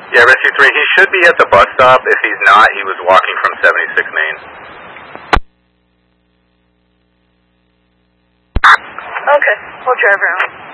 Yeah, Rescue 3, he should be at the bus stop. If he's not, he was walking from 76 Main. Okay, we'll drive around.